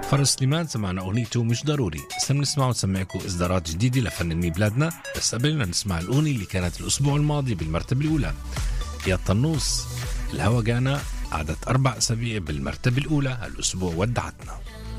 فارس سليمان سمعنا أغنيته مش ضروري. هسه بنسمع ونسمعكم إصدارات جديدة لفنانين بلادنا، بس قبلنا نسمع الأغنية اللي كانت الأسبوع الماضي بالمرتبة الأولى. يا طنوس الهوا جانا، قعدت 4 أسابيع بالمرتبة الأولى، هالأسبوع ودعتنا.